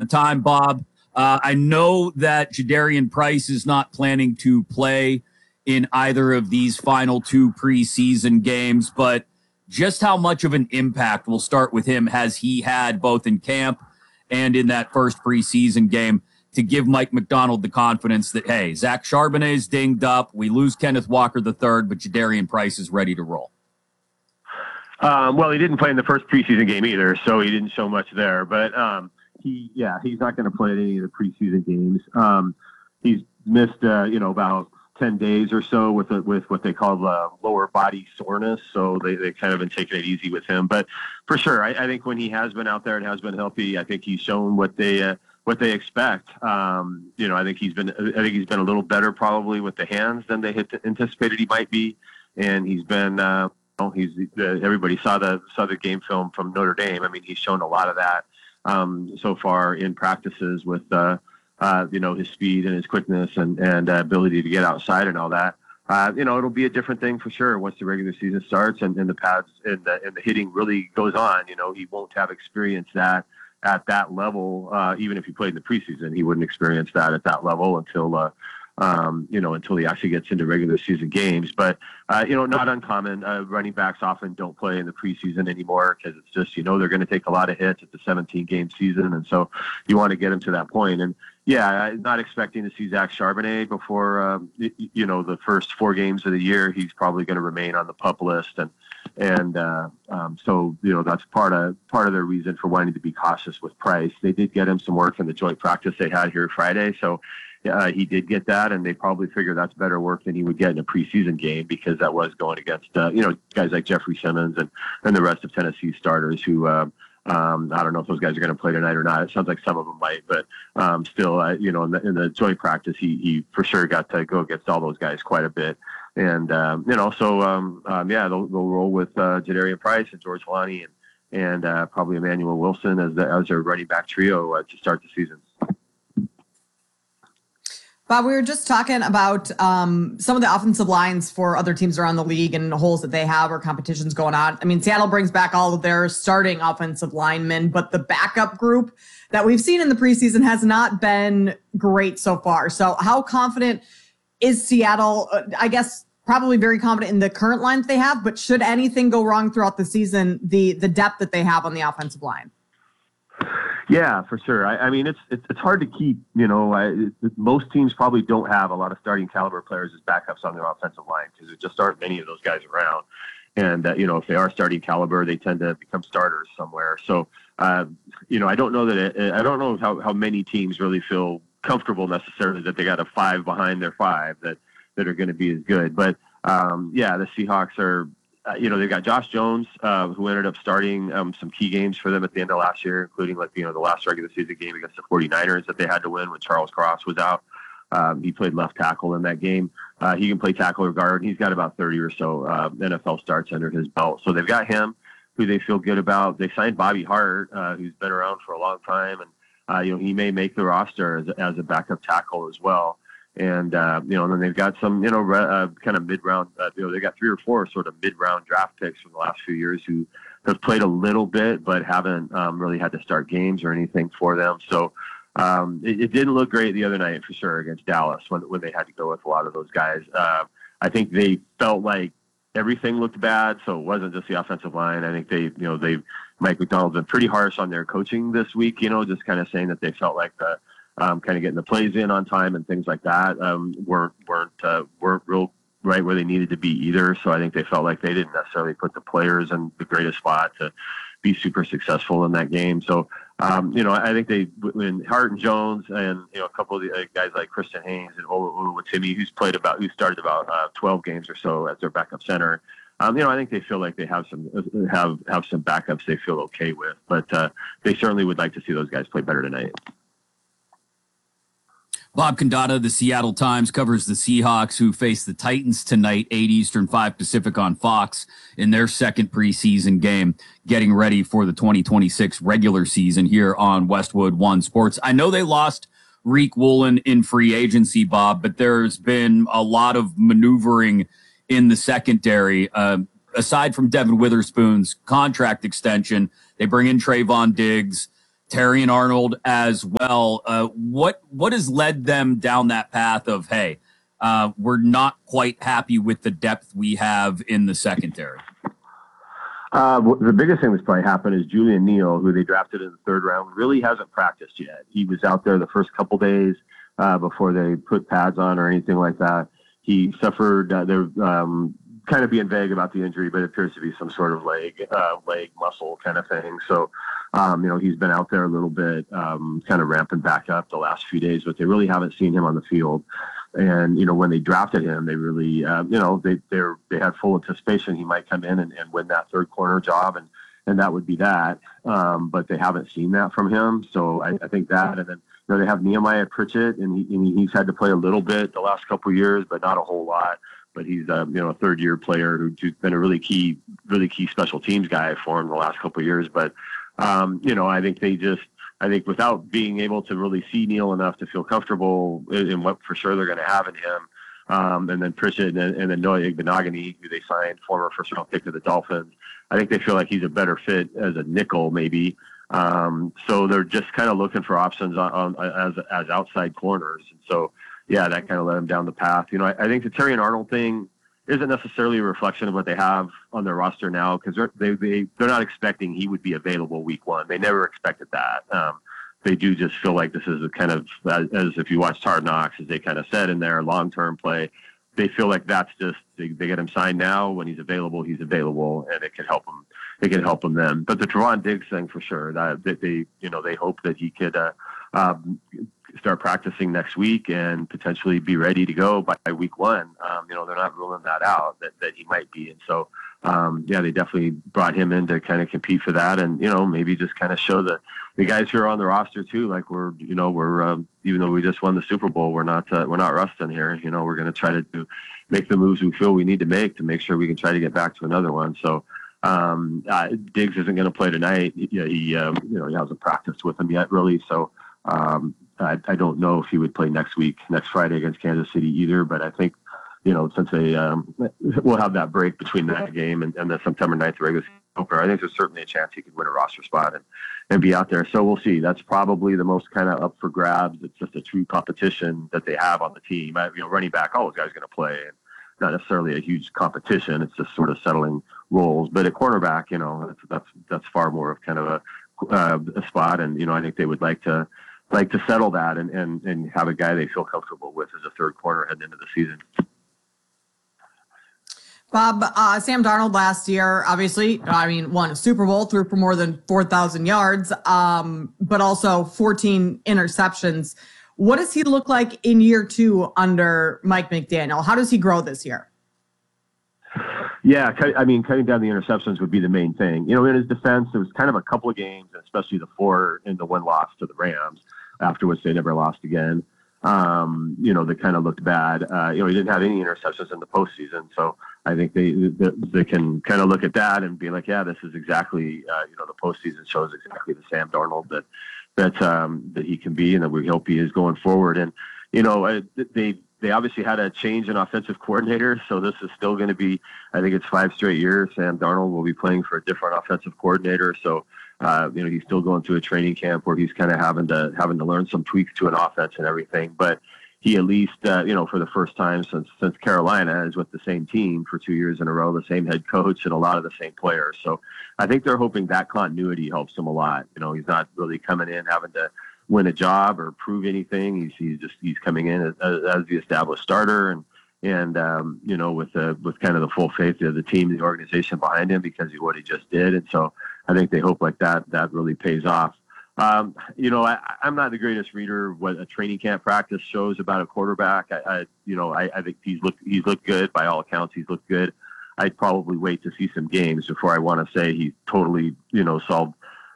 time, Bob. I know that Jadarian Price is not planning to play in either of these final two preseason games, but just how much of an impact, we'll start with him, has he had both in camp and in that first preseason game to give Mike Macdonald the confidence that, hey, Zach Charbonnet's dinged up, we lose Kenneth Walker III, but Jadarian Price is ready to roll? Well, he didn't play in the first preseason game either, so he didn't show much there. But he's not going to play in any of the preseason games. He's missed, about 10 days or so with what they call lower body soreness. So they kind of been taking it easy with him. But for sure, I think when he has been out there and has been healthy, I think he's shown what they expect. I think he's been a little better probably with the hands than they had anticipated he might be. And he's been, everybody saw the game film from Notre Dame. I mean, he's shown a lot of that so far in practices with, his speed and his quickness and ability to get outside and all that. It'll be a different thing for sure once the regular season starts and the pads and the hitting really goes on. He won't have experienced that at that level. Even if he played in the preseason, he wouldn't experience that at that level until he actually gets into regular season games. But, not uncommon. Running backs often don't play in the preseason anymore because it's just, they're going to take a lot of hits. It's a 17-game season. And so you want to get them to that point. And, not expecting to see Zach Charbonnet before, the first 4 games of the year. He's probably going to remain on the PUP list. So that's part of their reason for wanting to be cautious with Price. They did get him some work in the joint practice they had here Friday. So he did get that, and they probably figure that's better work than he would get in a preseason game because that was going against, guys like Jeffrey Simmons and the rest of Tennessee's starters who, I don't know if those guys are going to play tonight or not. It sounds like some of them might, but still, in the joint practice, he for sure got to go against all those guys quite a bit. And, they'll roll with Jadarian Price and George Holani and probably Emmanuel Wilson as their running back trio to start the season. Bob, we were just talking about some of the offensive lines for other teams around the league and holes that they have or competitions going on. I mean, Seattle brings back all of their starting offensive linemen, but the backup group that we've seen in the preseason has not been great so far. So how confident is Seattle? I guess probably very confident in the current line that they have, but should anything go wrong throughout the season, the depth that they have on the offensive line? Yeah, for sure. I mean, it's hard to keep, most teams probably don't have a lot of starting caliber players as backups on their offensive line because there just aren't many of those guys around. And, if they are starting caliber, they tend to become starters somewhere. So, I don't know I don't know how many teams really feel comfortable necessarily that they got a 5 behind their 5 that are going to be as good. But, the Seahawks are, they've got Josh Jones, who ended up starting some key games for them at the end of last year, including the last regular season game against the 49ers that they had to win when Charles Cross was out. He played left tackle in that game. He can play tackle or guard. He's got about 30 or so NFL starts under his belt. So they've got him, who they feel good about. They signed Bobby Hart, who's been around for a long time, and he may make the roster as a backup tackle as well. And, and then they've got some, kind of mid-round, they got 3 or 4 sort of mid-round draft picks from the last few years who have played a little bit, but haven't really had to start games or anything for them. So it didn't look great the other night for sure against Dallas when they had to go with a lot of those guys. I think they felt like everything looked bad. So it wasn't just the offensive line. I think Mike Macdonald's been pretty harsh on their coaching this week, just kind of saying that they felt like kind of getting the plays in on time and things like that weren't real right where they needed to be either. So I think they felt like they didn't necessarily put the players in the greatest spot to be super successful in that game. So, I think when Hart and Jones and, a couple of the guys like Christian Haynes and Oluwatimi, who started about 12 games or so as their backup center. I think they feel like they have some backups they feel okay with, but they certainly would like to see those guys play better tonight. Bob Condotta, the Seattle Times, covers the Seahawks, who face the Titans tonight, 8 Eastern, 5 Pacific on Fox in their second preseason game, getting ready for the 2026 regular season here on Westwood One Sports. I know they lost Reek Woolen in free agency, Bob, but there's been a lot of maneuvering in the secondary. Aside from Devin Witherspoon's contract extension, they bring in Trayvon Diggs. Terrion Arnold as well. What has led them down that path of, hey, we're not quite happy with the depth we have in the secondary? The biggest thing that's probably happened is Julian Neal, who they drafted in the third round, really hasn't practiced yet. He was out there the first couple days before they put pads on or anything like that. He suffered, they're kind of being vague about the injury, but it appears to be some sort of leg muscle kind of thing. So, he's been out there a little bit, kind of ramping back up the last few days, but they really haven't seen him on the field. And, when they drafted him, they really, they had full anticipation he might come in and win that third corner job. And that would be that. But they haven't seen that from him. So I think that, and then, they have Nehemiah Pritchett, and he's had to play a little bit the last couple of years, but not a whole lot. But he's a third-year player who's been a really key special teams guy for him the last couple of years. But I think without being able to really see Neal enough to feel comfortable in what for sure they're going to have in him, and then Pritchett and then Noah Igbinoghene, who they signed, former first-round pick of the Dolphins, I think they feel like he's a better fit as a nickel maybe. So they're just kind of looking for options as outside corners. And so, yeah, that kind of led them down the path. I think the Terrion Arnold thing isn't necessarily a reflection of what they have on their roster now, because they're not expecting he would be available week one. They never expected that. They do just feel like this is a kind of, as if you watched Hard Knocks, as they kind of said in their long-term play, they feel like that's just, they get him signed now. When he's available, and it can help him. It can help him then. But the Trevon Diggs thing for sure, that they hope that he could start practicing next week and potentially be ready to go by week one. They're not ruling that out, that he might be. And so, they definitely brought him in to kind of compete for that, and maybe just kind of show the guys who are on the roster too, like we're even though we just won the Super Bowl, we're not rusting here. We're going to try to make the moves we feel we need to make sure we can try to get back to another one. So Diggs isn't going to play tonight. He hasn't practiced with him yet, really. So I don't know if he would play next Friday against Kansas City either. But I think, since they we'll have that break between that game and the September 9th regular season opener, I think there's certainly a chance he could win a roster spot and be out there. So we'll see. That's probably the most kind of up for grabs. It's just a true competition that they have on the team. Running back, all those guys are going to play, and not necessarily a huge competition. It's just sort of settling roles. But at cornerback, that's far more of kind of a spot. And I think they would like to settle that and have a guy they feel comfortable with as a third corner heading into the season. Bob, Sam Darnold last year, obviously, won a Super Bowl, threw for more than 4,000 yards, but also 14 interceptions. What does he look like in year two under Mike McDaniel? How does he grow this year? Yeah, cutting down the interceptions would be the main thing. In his defense, there was kind of a couple of games, especially the 4 and the 1 loss to the Rams, after which they never lost again. They kind of looked bad. He didn't have any interceptions in the postseason, so I think they can kind of look at that and be like, yeah, this is exactly the postseason shows exactly the Sam Darnold that he can be, and that we hope he is going forward. And they obviously had a change in offensive coordinator, so this is still going to be, I think it's 5 straight years Sam Darnold will be playing for a different offensive coordinator. So he's still going through a training camp where he's kind of having to learn some tweaks to an offense and everything. But he at least, for the first time since Carolina, is with the same team for 2 years in a row, the same head coach and a lot of the same players. So I think they're hoping that continuity helps him a lot. He's not really coming in having to win a job or prove anything. He's coming in as the established starter and with kind of the full faith of the team, the organization behind him because of what he just did. And so I think they hope like that really pays off. I'm not the greatest reader of what a training camp practice shows about a quarterback. I think he's looked good by all accounts. He's looked good. I'd probably wait to see some games before I want to say he's totally, solved,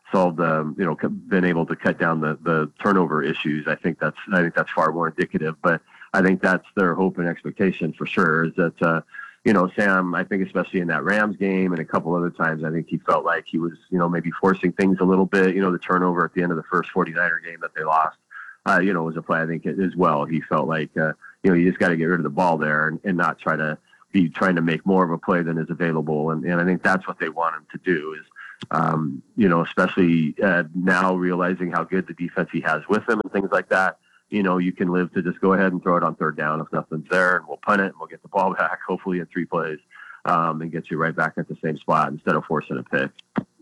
been able to cut down the turnover issues. I think that's far more indicative, but I think that's their hope and expectation for sure is that, Sam, I think especially in that Rams game and a couple other times, I think he felt like he was, maybe forcing things a little bit, the turnover at the end of the first 49er game that they lost, was a play, I think as well. He felt like, you just got to get rid of the ball there and not trying to make more of a play than is available. And I think that's what they want him to do is Especially now realizing how good the defense he has with him and things like that. You can live to just go ahead and throw it on third down if nothing's there, and we'll punt it and we'll get the ball back, hopefully in 3 plays, and get you right back at the same spot instead of forcing a pick.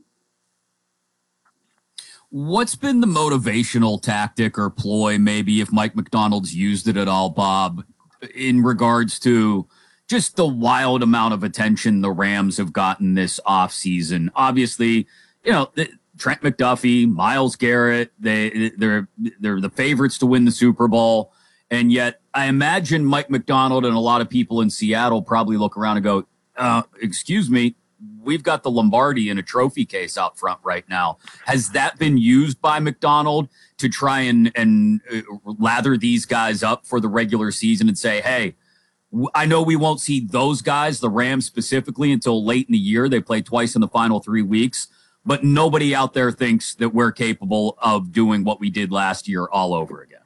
What's been the motivational tactic or ploy, maybe, if Mike Macdonald's used it at all, Bob, in regards to just the wild amount of attention the Rams have gotten this offseason? Obviously, Trent McDuffie, Myles Garrett, they're the favorites to win the Super Bowl. And yet I imagine Mike Macdonald and a lot of people in Seattle probably look around and go, excuse me, we've got the Lombardi in a trophy case out front right now. Has that been used by Macdonald to try and lather these guys up for the regular season and say, hey, I know we won't see those guys, the Rams specifically, until late in the year. They play twice in the final 3 weeks, but nobody out there thinks that we're capable of doing what we did last year all over again.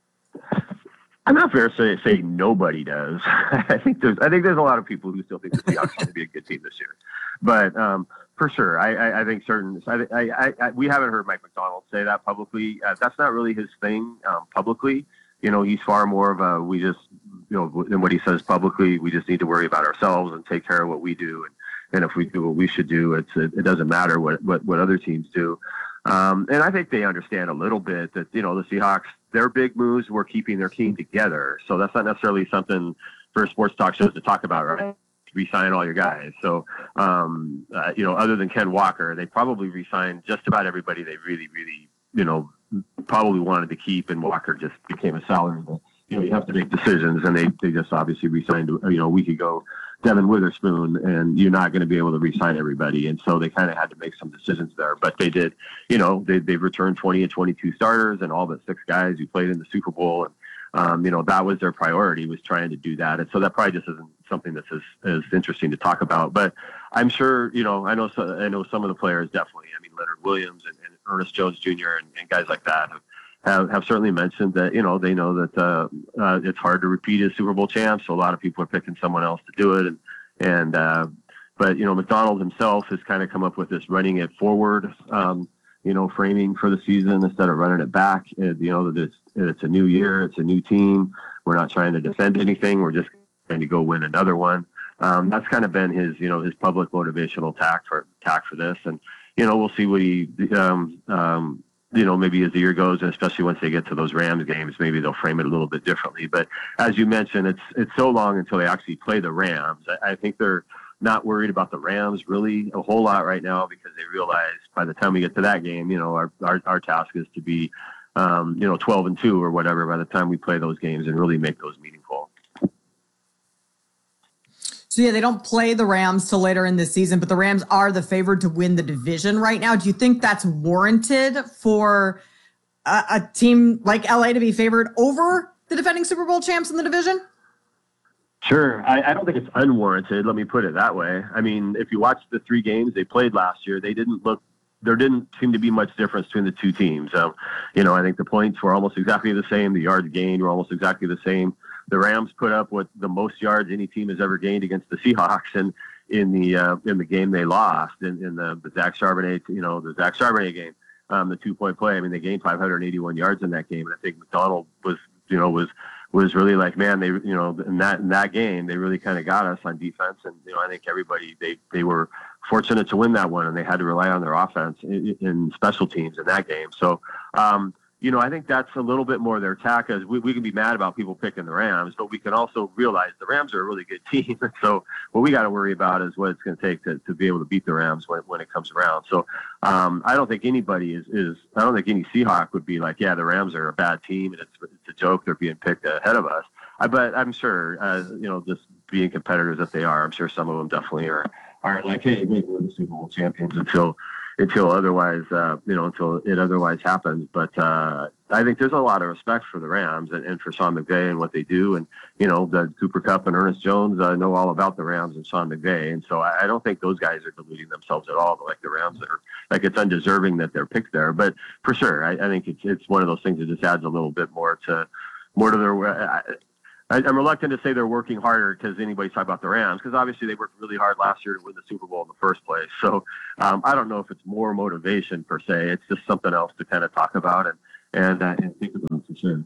I'm not fair to say nobody does. I think there's a lot of people who still think the Seahawks are going to be a good team this year, but for sure, I think we haven't heard Mike Macdonald say that publicly. That's not really his thing publicly. He's far more of than what he says publicly. We just need to worry about ourselves and take care of what we do, and if we do what we should do, it doesn't matter what other teams do. And I think they understand a little bit that, the Seahawks, their big moves were keeping their team together. So that's not necessarily something for sports talk shows to talk about, right? Re-sign all your guys. So, other than Ken Walker, they probably re-signed just about everybody they really, really, probably wanted to keep, and Walker just became a salary. But, you have to make decisions, and they just obviously re-signed, a week ago, Devin Witherspoon, and you're not going to be able to re-sign everybody. And so they kind of had to make some decisions there, but they did, they've returned 20 and 22 starters and all but 6 guys who played in the Super Bowl. And, that was their priority, was trying to do that. And so that probably just isn't something that's as interesting to talk about, but I'm sure, I know some of the players definitely, Leonard Williams and Ernest Jones Jr. and guys like that have certainly mentioned that, they know that it's hard to repeat as Super Bowl champs. So a lot of people are picking someone else to do it. But Macdonald himself has kind of come up with this running it forward, framing for the season instead of running it back. That it's a new year. It's a new team. We're not trying to defend anything. We're just trying to go win another one. That's kind of been his public motivational tack for this. And, we'll see what he, maybe as the year goes, and especially once they get to those Rams games, maybe they'll frame it a little bit differently. But as you mentioned, it's so long until they actually play the Rams. I think they're not worried about the Rams really a whole lot right now, because they realize by the time we get to that game, our task is to be, 12-2 or whatever by the time we play those games and really make those meaningful. So, yeah, they don't play the Rams till later in the season, but the Rams are the favorite to win the division right now. Do you think that's warranted for a team like LA to be favored over the defending Super Bowl champs in the division? Sure. I don't think it's unwarranted. Let me put it that way. If you watch the 3 games they played last year, there didn't seem to be much difference between the two teams. I think the points were almost exactly the same. The yards gained were almost exactly the same. The Rams put up the most yards any team has ever gained against the Seahawks, and in the game they lost in the Zach Charbonnet, the Zach Charbonnet game, the 2-point play. They gained 581 yards in that game, and I think Macdonald was really like, man, they in that game they really kind of got us on defense, and I think everybody they were fortunate to win that one, and they had to rely on their offense in special teams in that game. So. I think that's a little bit more their tack. As we can be mad about people picking the Rams, but we can also realize the Rams are a really good team. So what we got to worry about is what it's going to take to be able to beat the Rams when it comes around. So I don't think anybody I don't think any Seahawk would be like, yeah, the Rams are a bad team and it's a joke they're being picked ahead of us. But I'm sure, just being competitors that they are, I'm sure some of them definitely are like, hey, maybe we're the Super Bowl champions until otherwise, until it otherwise happens. But I think there's a lot of respect for the Rams and for Sean McVay and what they do. And, the Cooper Kupp and Ernest Jones know all about the Rams and Sean McVay. And so I don't think those guys are deluding themselves at all. Like the Rams are, like, it's undeserving that they're picked there. But for sure, I think it's one of those things that just adds a little bit more to their I'm reluctant to say they're working harder because anybody's talking about the Rams, because obviously they worked really hard last year to win the Super Bowl in the first place. So I don't know if it's more motivation per se. It's just something else to kind of talk about and think about for sure.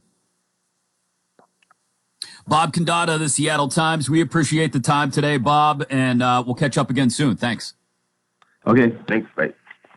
Bob Condata, the Seattle Times. We appreciate the time today, Bob, and we'll catch up again soon. Thanks. Okay, thanks. Bye.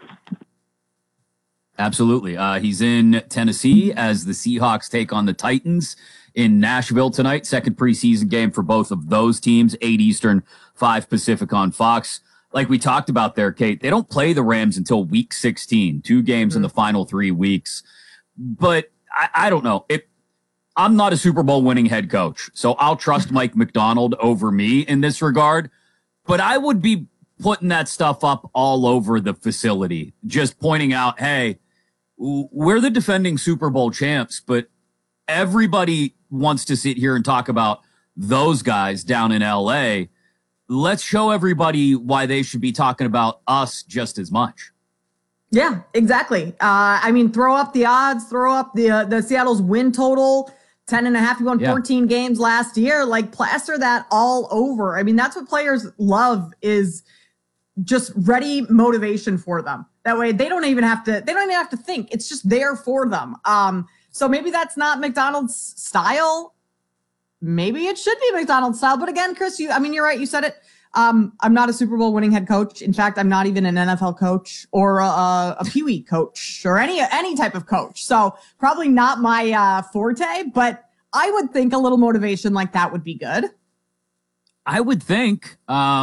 Absolutely. He's in Tennessee as the Seahawks take on the Titans in Nashville tonight. Second preseason game for both of those teams, 8 Eastern, 5 Pacific on Fox. Like we talked about there, Kate, they don't play the Rams until week 16, 2 games in the final 3 weeks. But I don't know. I'm not a Super Bowl winning head coach, so I'll trust Mike Macdonald over me in this regard. But I would be putting that stuff up all over the facility, just pointing out, hey, we're the defending Super Bowl champs, but everybody wants to sit here and talk about those guys down in LA. Let's show everybody why they should be talking about us just as much. Yeah, exactly. I mean, throw up the odds, throw up the Seattle's win total, 10.5. You won 14 games last year. Like, plaster that all over. I mean, that's what players love, is just ready motivation for them. That way they don't even have to think. It's just there for them. So maybe that's not McDonald's style. Maybe it should be McDonald's style. But again, Chris, you're right. You said it. I'm not a Super Bowl winning head coach. In fact, I'm not even an NFL coach or a Pee Wee coach or any type of coach. So probably not my forte, but I would think a little motivation like that would be good. I would think.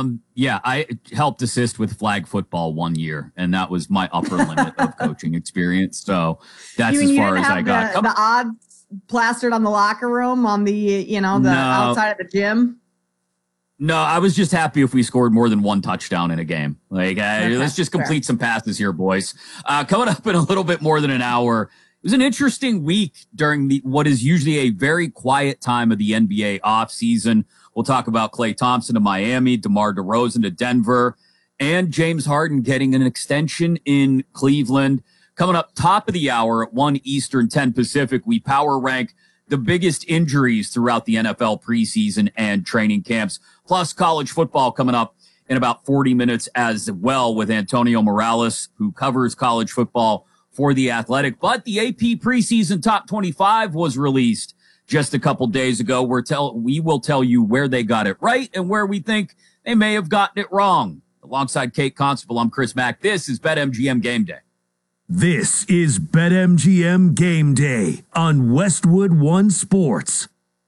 I helped assist with flag football 1 year, and that was my upper limit of coaching experience. So that's as far as I got. The odds plastered on the locker room, on the outside of the gym. No, I was just happy if we scored more than 1 touchdown in a game. Like, let's just complete some passes here, boys. Coming up in a little bit more than an hour. It was an interesting week during what is usually a very quiet time of the NBA offseason. We'll talk about Klay Thompson to Miami, DeMar DeRozan to Denver, and James Harden getting an extension in Cleveland. Coming up top of the hour at 1 Eastern, 10 Pacific, we power rank the biggest injuries throughout the NFL preseason and training camps, plus college football coming up in about 40 minutes as well with Antonio Morales, who covers college football for The Athletic. But the AP preseason top 25 was released just a couple days ago. We will tell you where they got it right and where we think they may have gotten it wrong. Alongside Kate Constable, I'm Chris Mack. This is BetMGM Game Day. This is BetMGM Game Day on Westwood One Sports.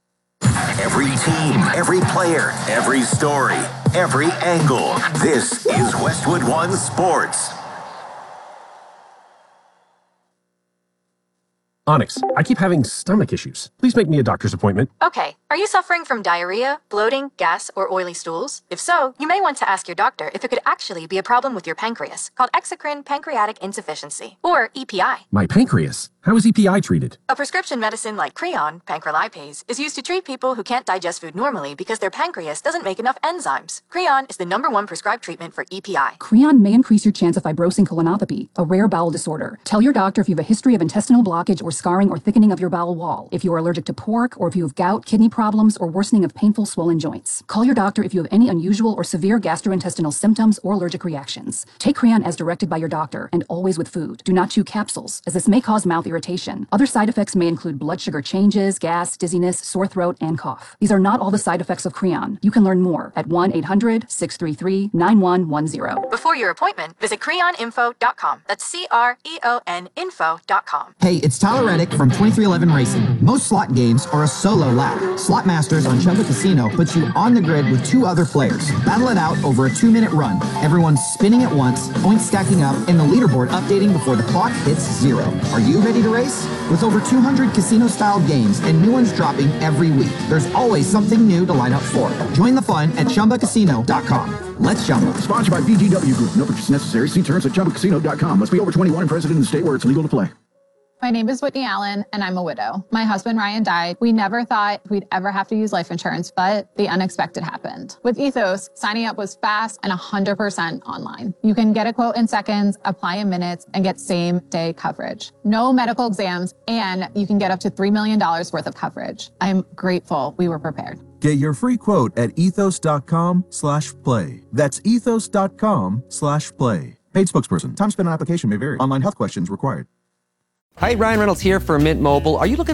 Every team, every player, every story, every angle. This is Westwood One Sports. Onyx, I keep having stomach issues. Please make me a doctor's appointment. Okay, are you suffering from diarrhea, bloating, gas, or oily stools? If so, you may want to ask your doctor if it could actually be a problem with your pancreas, called exocrine pancreatic insufficiency, or EPI. My pancreas? How is EPI treated? A prescription medicine like Creon, pancrelipase, is used to treat people who can't digest food normally because their pancreas doesn't make enough enzymes. Creon is the #1 prescribed treatment for EPI. Creon may increase your chance of fibrosing colonopathy, a rare bowel disorder. Tell your doctor if you have a history of intestinal blockage or scarring or thickening of your bowel wall, if you are allergic to pork, or if you have gout, kidney problems, or worsening of painful swollen joints. Call your doctor if you have any unusual or severe gastrointestinal symptoms or allergic reactions. Take Creon as directed by your doctor, and always with food. Do not chew capsules, as this may cause mouth irritation. Other side effects may include blood sugar changes, gas, dizziness, sore throat, and cough. These are not all the side effects of Creon. You can learn more at 1-800-633-9110. Before your appointment, visit creoninfo.com. That's CREON info.com. Hey, it's Tyler Reddick from 2311 Racing. Most slot games are a solo lap. Slot Masters on Chumba Casino puts you on the grid with 2 other players. Battle it out over a 2-minute run. Everyone's spinning at once, points stacking up, and the leaderboard updating before the clock hits 0. Are you ready to race? With over 200 casino-style games and new ones dropping every week, there's always something new to line up for. Join the fun at ChumbaCasino.com. Let's Chumba. Sponsored by VGW Group. No purchase necessary. See terms at ChumbaCasino.com. Must be over 21 and present in the state where it's legal to play. My name is Whitney Allen, and I'm a widow. My husband, Ryan, died. We never thought we'd ever have to use life insurance, but the unexpected happened. With Ethos, signing up was fast and 100% online. You can get a quote in seconds, apply in minutes, and get same-day coverage. No medical exams, and you can get up to $3 million worth of coverage. I'm grateful we were prepared. Get your free quote at ethos.com/play. That's ethos.com/play. Paid spokesperson. Time spent on application may vary. Online health questions required. Hi, Ryan Reynolds here for Mint Mobile. Are you looking